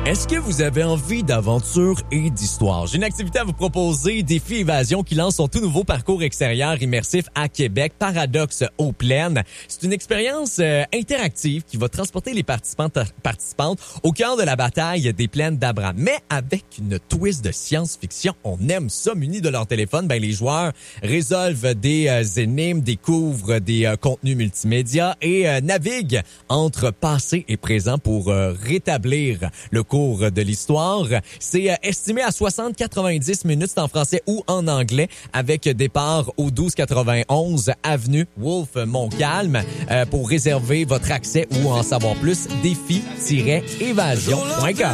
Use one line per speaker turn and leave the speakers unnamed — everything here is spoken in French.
Est-ce que vous avez envie d'aventure et d'histoire? J'ai une activité à vous proposer, Défi Évasion, qui lance son tout nouveau parcours extérieur immersif à Québec, Paradoxe aux Plaines. C'est une expérience interactive qui va transporter les participantes au cœur de la bataille des Plaines d'Abraham. Mais avec une twist de science-fiction, on aime ça. Munis de leur téléphone, les joueurs résolvent des énigmes, découvrent des contenus multimédia et naviguent entre passé et présent pour rétablir le cours de l'histoire. C'est estimé à 60-90 minutes, c'est en français ou en anglais, avec départ au 1291 avenue Wolfe-Montcalm. Pour réserver votre accès ou en savoir plus, défi-évasion.com.